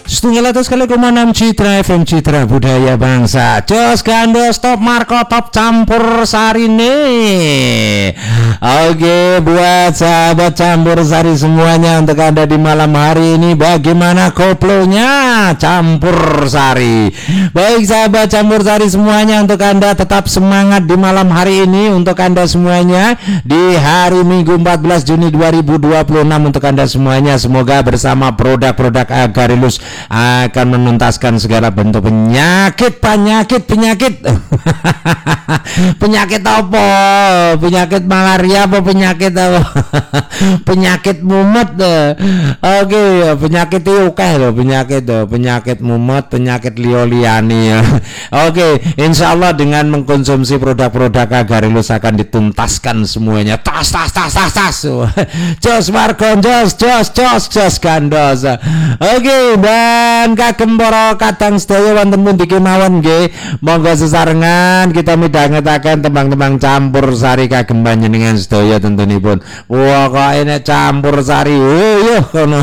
107,6 Citra FM Citra Budaya Bangsa. Jos Gando Stop Marco Top Campur Sari nih. Oke, buat sahabat Campur Sari semuanya, untuk Anda di malam hari ini bagaimana koplonya Campur Sari? Baik sahabat Campur Sari semuanya, untuk Anda tetap semangat di malam hari ini. Untuk Anda semuanya di hari Minggu 14 Juni 2026, untuk Anda semuanya semoga bersama produk-produk Agarilus akan menuntaskan segala bentuk penyakit penyakit apa? Penyakit malaria apa penyakit apa? Penyakit mumet. Oke, penyakit itu loh, penyakit mumet, penyakit lioliani ya. Oke, insyaallah dengan mengkonsumsi produk-produk Agarilus akan dituntaskan semuanya. Tas. Jos Margon, jos gandos. Oke, dan kagem para kadang sedaya wonten pundi kemawon nggih, monggo sesarengan kita midhangetaken tembang-tembang Campur Sari kagem panjenengan sedaya tentunipun. Wah, kok enek Campur Sari. Yo kono.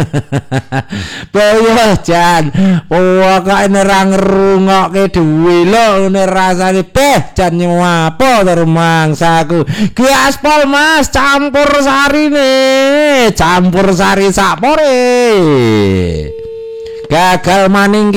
Boyo jan. Wah, kok enek ra ngrungokke dhewe lho ngene rasane beh jan nyapo to rumangsaku. Ki aspal Mas, Campur Sari nih. Campur Sari sakpore. Gagal maning.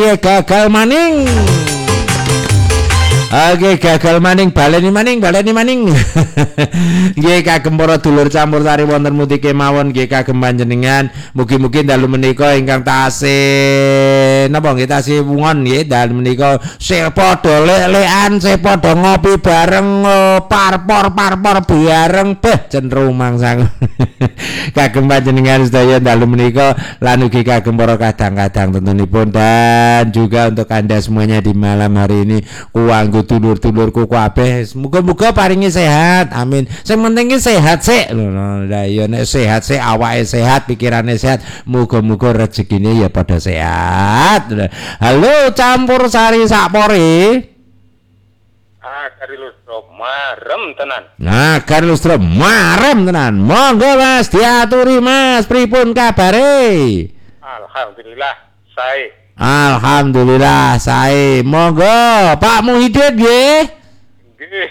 Oke, gagal maning, baleni maning. Nggih kagem para dulur Campur Sari wonten mugi kemawon nggih kagem panjenengan, mugi-mugi dalu menika ingkang tasih napa nggih tasih wungon nggih dalu menika sing padha lek-lekan, sing padha ngopi bareng, parpor bareng beh cenderung mangsa. Kagem panjenengan sedaya dalu menika lan ugi kagem para kadang-kadang tentunipun, dan juga untuk Anda semuanya di malam hari ini kuanggo dulur-dulurku kabeh, muga-muga paringi sehat, amin. Sing penting ki sehat sik lho. Lah ya nek sehat sik, awake sehat, pikirane sehat, muga-muga rezekine ya padha sehat. Halo Campur Sari sakpore. Agarilus marem tenan. Agarilus marem tenan. Monggo Mas diaturi Mas, pripun kabare? Alhamdulillah sae. Alhamdulillah sae. Monggo Pak Muhyiddin nggih. Nggih.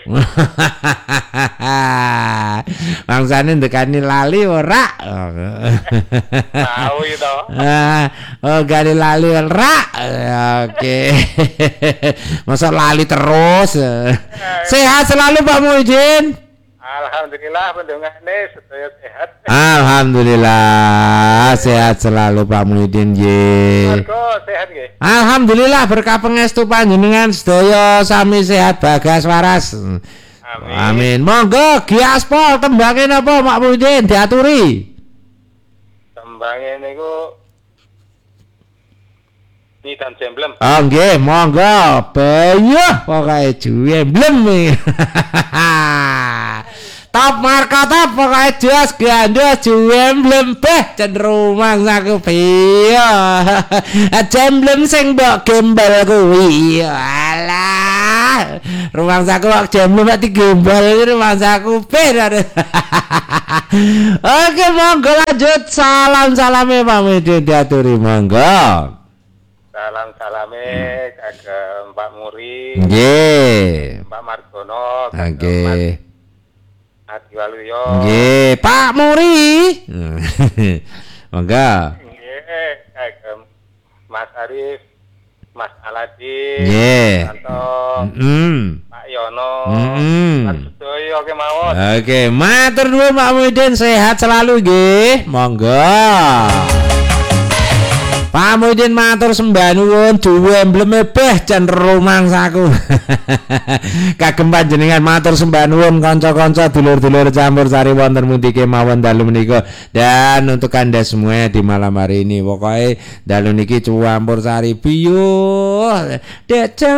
Bangsane ndekani lali ora? Tahu itu. Oh, gari lali ora. Oke. Masa lali terus. Sehat selalu Pak Muhyiddin. Alhamdulillah pendongane sedaya sehat. Alhamdulillah sehat selalu Pak Muhyiddin nggih. Keluarga sehat nggih. Alhamdulillah berkah pangestu panjenengan sedaya sami sehat bagas waras. Amin. Monggo Giaspol tembange napa Pak Muhyiddin diaturi. Tembange niku Nidan Jemblem. Oh nggih, monggo. Bayuh pokoke jemblem. Top Marco top pokoke jos gandos jemblem beh cenderung mangsaku piye. Jemblem sing mbok gembal kuwi. Alah. Rumangsaku kok jemblem nek digembal rumangsaku piye. Oke, monggo lanjut salam-salame Pak Muhyiddin diaturi monggo. Salam-salame kagem Pak Muri. Nggih. Pak Margono. Nggih. Adi Waluyo. Nggih, Pak Muri. Monggo. Nggih, kagem Mas Arif, Mas Aladin. Nggih. Santo. Pak Yono. Lan sedaya kemawon. Oke, matur nuwun Pak Muhyiddin, sehat selalu nggih. Monggo. Pak Muhyiddin matur sembah nuwun, duwe embleme beh cenderung mangsaku. Kagem panjenengan matur sembah nuwun kanca-kanca dulur-dulur Campur Sari wonten mundi kemawon dalu menika. Dan untuk Anda semua di malam hari ini pokoke dalu niki Campur Sari biyuh. Dek